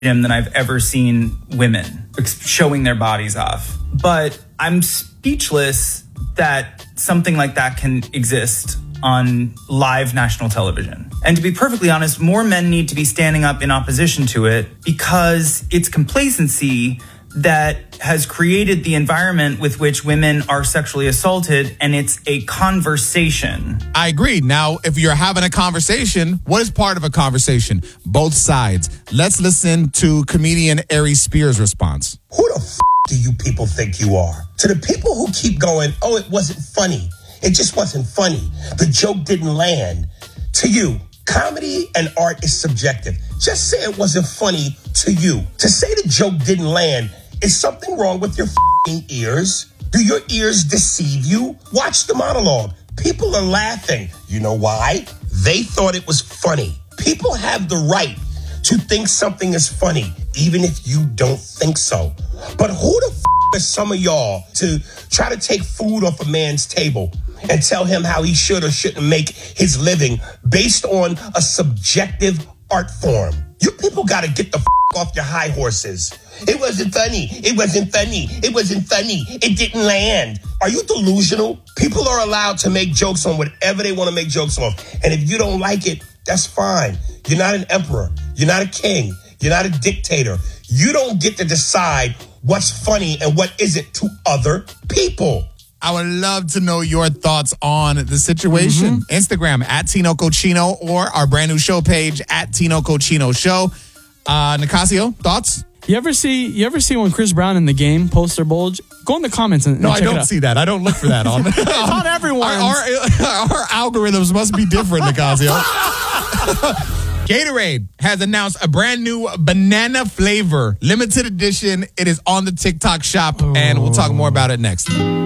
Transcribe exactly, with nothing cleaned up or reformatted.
than I've ever seen women showing their bodies off. But I'm speechless that something like that can exist on live national television. And to be perfectly honest, more men need to be standing up in opposition to it because it's complacency that has created the environment with which women are sexually assaulted, and it's a conversation. I agree. Now, if you're having a conversation, what is part of a conversation? Both sides. Let's listen to comedian Ari Spears' response. Who the f*** do you people think you are? To the people who keep going, oh, it wasn't funny. It just wasn't funny. The joke didn't land. To you, comedy and art is subjective. Just say it wasn't funny to you. To say the joke didn't land, is something wrong with your f***ing ears? Do your ears deceive you? Watch the monologue. People are laughing. You know why? They thought it was funny. People have the right to think something is funny, even if you don't think so. But who the f*** are some of y'all to try to take food off a man's table and tell him how he should or shouldn't make his living based on a subjective art form? You people got to get the f*** off your high horses. It wasn't funny. It wasn't funny. It wasn't funny. It didn't land. Are you delusional? People are allowed to make jokes on whatever they want to make jokes on. And if you don't like it, that's fine. You're not an emperor. You're not a king. You're not a dictator. You don't get to decide what's funny and what isn't to other people. I would love to know your thoughts on the situation. Mm-hmm. Instagram at Tino Cochino or our brand new show page at Tino Cochino Show. Uh, Nicasio, thoughts? You ever see you ever see when Chris Brown in the game posts their bulge? Go in the comments and, and no, check I don't it out. see that. I don't look for that on. It's on everyone. Our, our, our algorithms must be different, Nicasio. Gatorade has announced a brand new banana flavor, limited edition. It is on the TikTok shop, oh. and we'll talk more about it next.